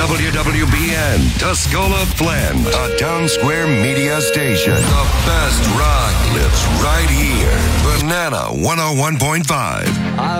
WWBN, Tuscola Flint, a Town Square media station. The best rock lives right here. Banana 101.5.